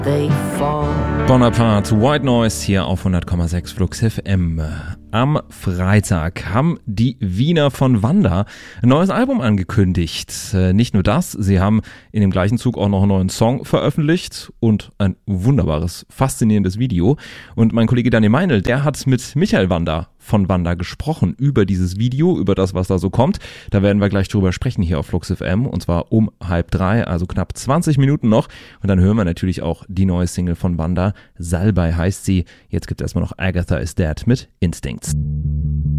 Bonaparte, White Noise hier auf 100,6 Flux FM. Am Freitag haben die Wiener von Wanda ein neues Album angekündigt. Nicht nur das, sie haben in dem gleichen Zug auch noch einen neuen Song veröffentlicht und ein wunderbares, faszinierendes Video. Und mein Kollege Daniel Meinl, der hat mit Michael Wanda von Wanda gesprochen über dieses Video, über das, was da so kommt. Da werden wir gleich drüber sprechen hier auf Flux FM und zwar um 2:30, also knapp 20 Minuten noch. Und dann hören wir natürlich auch die neue Single von Wanda. Salbei heißt sie. Jetzt gibt es erstmal noch Agatha is Dead mit Instincts.